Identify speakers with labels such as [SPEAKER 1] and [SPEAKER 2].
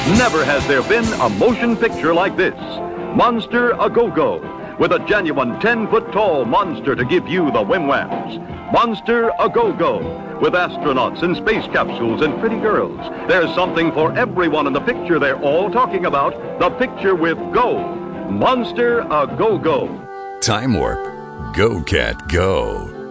[SPEAKER 1] Never has there been a motion picture like this. Monster A-Go-Go, with a genuine 10-foot-tall monster to give you the whim-whams. Monster A-Go-Go, with astronauts and space capsules and pretty girls. There's something for everyone in the picture they're all talking about, the picture with Go. Monster A-Go-Go.
[SPEAKER 2] Time Warp. Go, cat, go.